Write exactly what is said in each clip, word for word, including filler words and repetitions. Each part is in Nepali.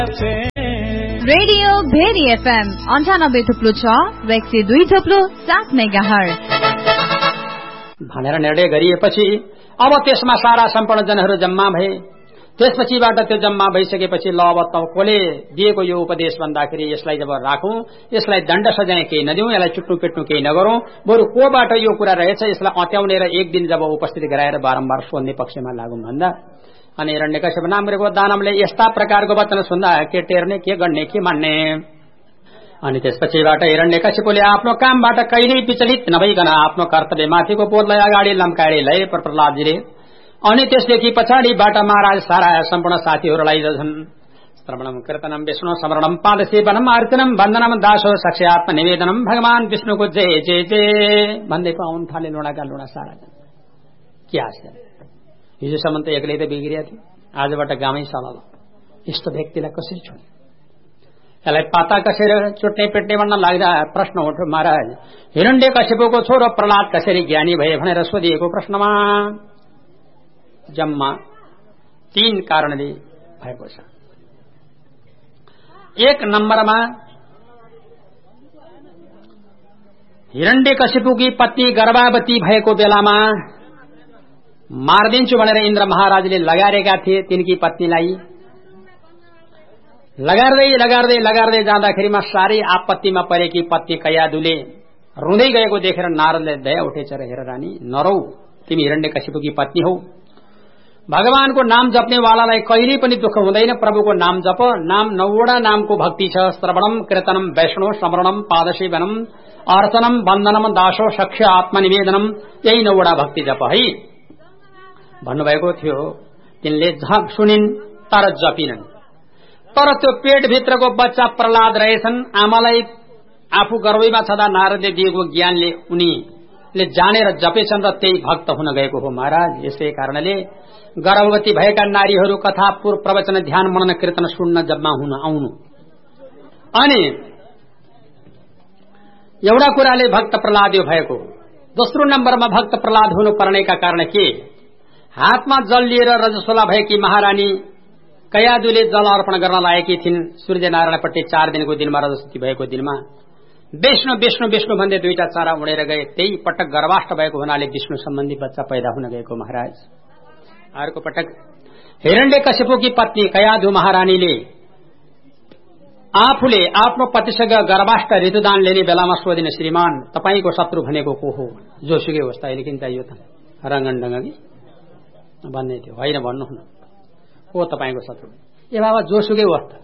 रेडियो भेरी एफएम अन्ठानब्बे थुप्लो छ र एक सय दुई थुप्लो सात मेगा हर्ज भनेर निर्णय गरिएपछि अब त्यसमा सारा सम्पूर्ण जनहरू जम्मा भए। त्यसपछिबाट त्यो जम्मा भइसकेपछि ल अब त कोले दिएको यो उपदेश भन्दाखेरि यसलाई जब राखौं, यसलाई दण्ड सजाय केही नदिउँ, यसलाई चुट्नु पिट्नु केही नगरौं, बरु कोबाट यो कुरा रहेछ यसलाई अत्याउने र एक दिन जब उपस्थित गराएर बारम्बार सोध्ने पक्षमा लागौं भन्दा अनि हिरण्यकश्यप नामको दानवले यस्ता प्रकारको वचन सुन्दा के टेर्ने, के गर्ने, के मान्ने। अनि त्यसपछिबाट हिरण्यकश्यपले आफ्नो कामबाट कहिल्यै विचलित नभइकन आफ्नो कर्तव्यमाथिको बोधलाई अगाडि लम्काएर लए प्रहलादजीले। अनि त्यसदेखि पछाडिबाट महाराज सारा सम्पूर्ण साथीहरूलाई जन्छन् श्रवणम कीर्तनम विष्णु स्मरणम पादसेवनम अर्चनम वन्दनम दासो साक्षात्म निवेदनम भगवान विष्णुको जय जय जय भन्दै पाउन थाले लुणाका लुणा सारा। के आश्चर्य, हिजोसम्म त एक्लै त बिग्रिया थियो, आजबाट गामै सलाल। यस्तो व्यक्तिलाई कसरी छोड्ने, यसलाई पाता कसेर चुट्ने पेट्ने भन्न लाग्दा प्रश्न उठ्यो, महाराज हिरण्यकश्यपको छोरो प्रहलाद कसरी ज्ञानी भए भनेर सोधिएको प्रश्नमा जम्मा तीन कारणले भएको छ। एक नम्बरमा हिरण्यकश्यपकी पत्नी गर्भवती भएको बेलामा मारिदिन्छु भनेर इन्द्र महाराजले लगारेका थिए तिनकी पत्नीलाई। लगार्दै लगार्दै लगार्दै जाँदाखेरिमा साह्रै आपत्तिमा परेकी पत्नी कयादुले रुँदै गएको देखेर नारदले दया उठेछ र हेर रानी नरौ, तिमी हिरण्यकश्यपकी पत्नी हौ, भगवानको नाम जप्ने वालालाई कहिल्यै पनि दुःख हुँदैन। प्रभुको नाम जप। नाम नौवटा नामको भक्ति छ, श्रवणम कीर्तनम वैष्णव स्मरणम पादसेवनम अर्चनम वन्दनम दासो सख्य आत्मनिवेदनम, यही नौवटा भक्ति जप है भन्नुभएको थियो। तिनले झक सुनिन् तर जपिनन्। तर त्यो पेटभित्रको बच्चा प्रहलाद रहेछन्। आमालाई आफू गर्भैमा छँदा नारदले दिएको ज्ञानले उनीले जानेर जपेछन् र त्यही भक्त हुन गएको हो महाराज। यसै कारणले गर्भवती भएका नारीहरू कथा प्रवचन ध्यान मनन कीर्तन सुन्न जम्मा हुन आउनु। अनि एउटा कुराले भक्त प्रहलाद यो भएको। दोस्रो नम्बरमा भक्त प्रहलाद हुनु पर्नेका कारण के, हातमा जल लिएर रजस्वला भएकी महारानी कयादुले जल अर्पण गर्न लागेकी थिइन् सूर्यनारायणपट्टि। चार दिनको दिनमा रजस्वती भएको दिनमा विष्णु विष्णु विष्णु भन्दै दुईटा चारा उडेर गए। त्यही पटक गर्भाष्ट भएको हुनाले विष्णु सम्बन्धी बच्चा पैदा हुन गएको महाराज। अर्को पटक हिरण्यकश्यपकी पत्नी कयादु महारानीले आफूले आफ्नो पतिसँग गर्भाष्ट ऋतुदान लिने बेलामा सोधिन, श्रीमान तपाईको शत्रु भनेको को हो? जोसुकै होस् त, अहिले किन चाहियो त रंगनडंग कि भन्ने थियो। होइन भन्नुहुन, को तपाईको शत्रु? ए बाबा जोसुकै होस् त,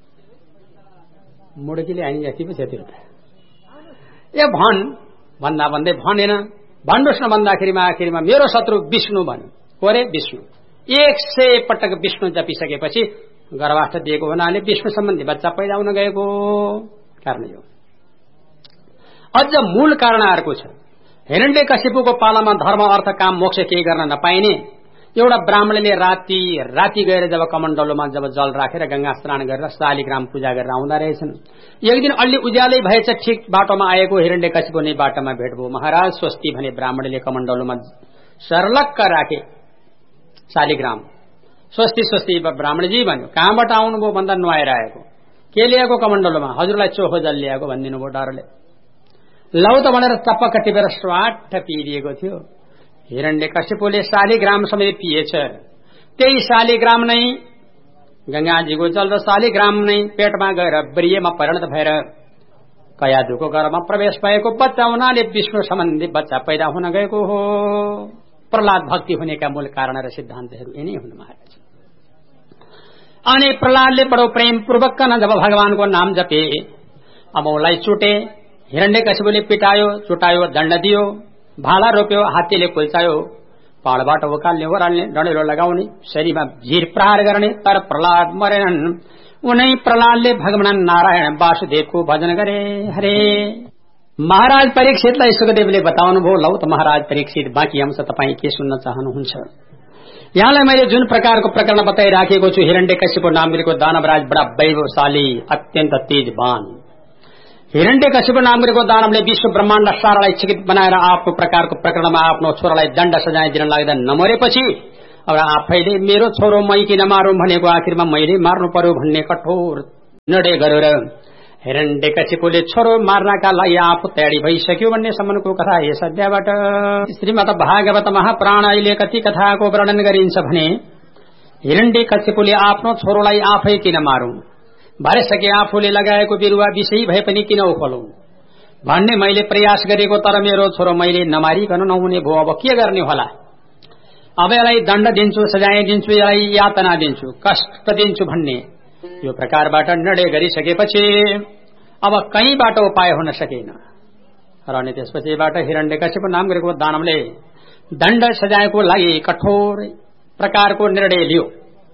मुडकीले हानि जति पो थियो त। ए भन भन्दा भन्दै भनेन, भन्नुहोस् न भन्दाखेरिमा आखिरमा मेरो शत्रु विष्णु भन्यो। को रे? विष्णु। एक सय पटक विष्णु जपिसकेपछि गर्भाष्ट दिएको हुनाले विष्णु सम्बन्धी बच्चा पैदा हुन गएको कारण यो। अझ मूल कारण अर्को छ। हिरण्यकश्यपको पालामा धर्म अर्थ काम मोक्ष केही गर्न नपाइने एउटा ब्राह्मणले राति राति गएर जब कमण्डलोमा जब जल राखेर गंगा स्नान गरेर शालिग्राम पूजा गरेर आउँदा रहेछन्। एक दिन अलि उज्यालै भएछ, ठिक बाटोमा आएको हिरण्यकश्यप नै बाटोमा भेट भयो। महाराज स्वस्ति भने ब्राह्मणले कमण्डलोमा सर्लक्क राखे शालिग्राम। स्वस्ति स्वस्ति ब्राह्मणजी भन्यो। कहाँबाट आउनुभयो भन्दा नुहाएर आएको। के ल्याएको कमण्डलोमा? हजुरलाई चोखो जल ल्याएको भनिदिनु भयो डरले। लौ त भनेर चप्पक टिपेर स्वाट पिइदिएको थियो। हिरण्यकश्यपले शालिग्राम समेत पिएछ। त्यही शालिग्राम नै गंगाजीको जल र शालिग्राम नै पेटमा गएर ब्रियमा परिणत भएर कयादुको गर्भमा प्रवेश भएको बच्चा हुनाले विष्णु सम्बन्धी बच्चा पैदा हुन गएको हो। प्रहलाद भक्ति हुनेका मूल कारण र सिद्धान्तहरू यिनै हुन् महाराज। अनि प्रहलादले बडो प्रेम पूर्वक जब भगवानको नाम जपे, अब उसलाई चुटे। हिरण्यकश्यपले पिटायो, चुटायो, दण्ड दियो, भाला रोप्यो, हात्तीले कुल्चायो, पाहाडबाट उकाल्ने ओह्राल्ने डढेलो लगाउने, शरीरमा झिर प्रहार गर्ने। तर प्रहलाद मरेनन्। उनै प्रहलादले भगवान नारायण वासुदेवको भजन गरे। हरे महाराज परीक्षितलाई सुखदेवले बताउनुभयो। लौ त महाराज परीक्षित, बाँकी अंश तपाईँ के सुन्न चाहनुहुन्छ? यहाँलाई मैले जुन प्रकारको प्रकरण बताइराखेको छु, हिरण्यकश्यप नामको दानवराज बडा वैभवशाली अत्यन्त तेजवान। हिरण्यकश्यप नामको दानवले विश्व ब्रह्माण्ड सारालाई चिकित बनाएर आफ्नो प्रकारको प्रकरणमा आफ्नो छोरालाई दण्ड सजाय दिन लाग्दा नमरेपछि अब आफैले मेरो छोरो मै किन मारौं भनेको आखिरमा मैले मार्नु पर्यो भन्ने कठोर निर्णय गरेर हिरण्यकशिपुले छोरो मार्नका लागि आफू तयारी भइसक्यो भन्ने सम्मको कथा यस अध्यायबाट श्रीमद् भागवत महापुराण अहिले कति कथाको वर्णन गरिन्छ भने हिरण्यकशिपुले आफ्नो छोरोलाई आफै किन मारौं, भरेसके आफूले लगाएको बिरुवा विषय भए पनि किन उखलौं भन्ने मैले प्रयास गरेको, तर मेरो छोरो मैले नमारिकन नहुने भो, अब के गर्ने होला। अब यसलाई दण्ड दिन्छु, सजाय दिन्छु, यसलाई यातना दिन्छु, कष्ट दिन्छु भन्ने यो प्रकारबाट निर्णय गरिसकेपछि अब कहीँबाट उपाय हुन सकेन र अनि त्यसपछिबाट हिरण्यकशिपु नाम गरेको दानवले दण्ड सजायको लागि कठोर प्रकारको निर्णय लियो।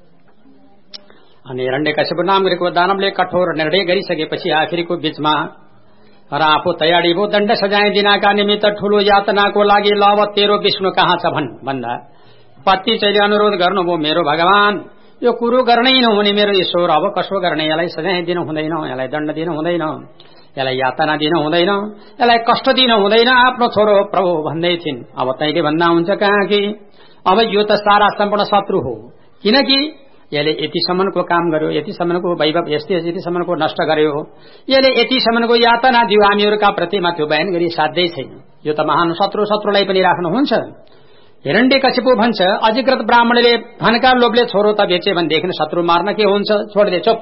अनि हिरण्यकशिपु नाम गरेको दानवले कठोर निर्णय गरिसकेपछि आखिरको बीचमा र आफू तयारी भो दण्ड सजाय दिनका निमित्त ठूलो यातनाको लागि। ल अब तेरो विष्णु कहाँ छ भन् भन्दा पति चाहिँ अनुरोध गर्नुभयो, मेरो भगवान यो कुरो गर्नै नहुने मेरो ईश्वर, अब कसो गर्ने, यसलाई सजाय दिन हुँदैन, यसलाई दण्ड दिन हुँदैन, यसलाई यातना दिन हुँदैन, यसलाई कष्ट दिन हुँदैन, आफ्नो छोरो प्रभु भन्दै थिइन्। अब तैले भन्दा हुन्छ कहाँ कि अब यो त सारा सम्पूर्ण शत्रु हो, किनकि यसले यतिसम्मको काम गर्यो, यतिसम्मको वैभव यस्तै यतिसम्मको नष्ट गर्यो, यसले यतिसम्मको यातना दियो, हामीहरूका प्रतिमा त्यो बयान गरी साध्यै छैन, यो त महान शत्रु, शत्रुलाई पनि राख्नुहुन्छ। हिरण्यकशिपु भन्छ, अधिकृत ब्राह्मणले धनका लोभले छोरो त बेचे भनेदेखि शत्रु मार्न के हुन्छ, छोड्दे चुप।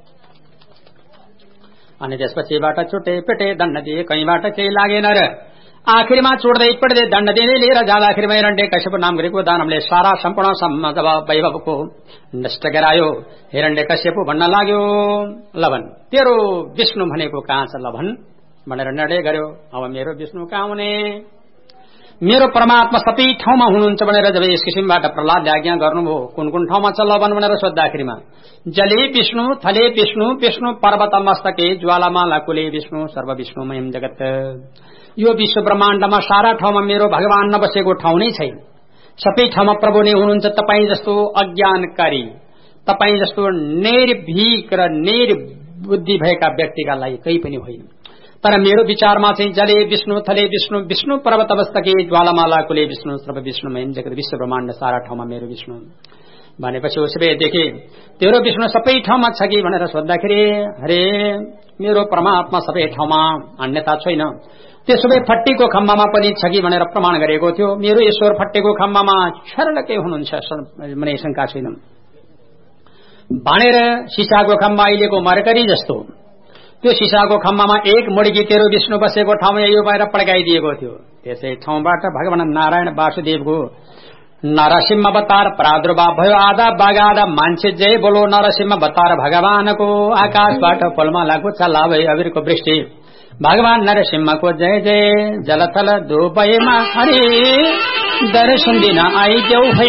अनि त्यसपछिबाट छुटे पेटे दण्ड दिए, कहीँबाट केही लागेन र आखिरमा छोड्दै पड्दै दण्ड दिने लिएर जाँदाखेरिमा हिरण्यकशिपु नाम गरेको दानवले सारा सम्पूर्ण जब वैभवको नष्ट गरायो। हिरण्यकशिपु भन्न लाग्यो, लभन तेरो विष्णु भनेको कहाँ छ लभन भनेर निर्णय गर्यो। अब मेरो विष्णु कहाँ हुने, मेरो परमात्मा सबै ठाउँमा हुनुहुन्छ भनेर जब यस किसिमबाट प्रहलादले आज्ञा गर्नुभयो, कुन कुन ठाउँमा छ लभन भनेर सोद्धाखेरिमा जले विष्णु, थले विष्णु, विष्णु पर्वत मस्तके, ज्वालामाला कुले विष्णु, सर्व विष्णुमयम जगत। यो विश्व ब्रह्माण्डमा सारा ठाउँमा मेरो भगवान नबसेको ठाउँ नै छैन, सबै ठाउँमा प्रभु नै हुनुहुन्छ। तपाईँ जस्तो अज्ञानकारी, तपाईँ जस्तो निर्भीक र निर्बुद्धि भएका व्यक्तिका लागि केही पनि होइन। तर मेरो विचारमा चाहिँ जले विष्णु, थले विष्णु, विष्णु पर्वत मस्तके, ज्वालामाला कुले विष्णु, सर्व विष्णुमयम जगत। विश्व ब्रह्माण्ड सारा ठाउँमा मेरो विष्णु भनेपछि उसले देखे तेरो विष्णु सबै ठाउँमा छ कि भनेर सोद्धाखेरि, अरे मेरो परमात्मा सबै ठाउँमा अन्यथा छैन, त्यसो भए फट्टीको खम्बामा पनि छ कि भनेर प्रमाण गरेको थियो। मेरो ईश्वर फट्टीको खम्बामा छर्लकै हुनुहुन्छ, मनै शंका छैन भनेर सिसाको खम्बा अहिलेको मरकरी जस्तो त्यो सिसाको खम्बामा एक मुड्की तेरो विष्णु बसेको ठाउँमा यो भएर पड्काइदिएको थियो। त्यसै ठाउँबाट भगवान नारायण वासुदेवको नरसिंह अवतार प्रादुर्भाव भयो। आधा बाघ आधा मान्छे, जय बोलो नरसिंह अवतार भगवानको। आकाशबाट फलमालाको चल्ला भए अबिरको वृष्टि, भगवान नरसिंहको जय जय। जलथल दुबईमा हरे दर्शन दिन आइदेऊ है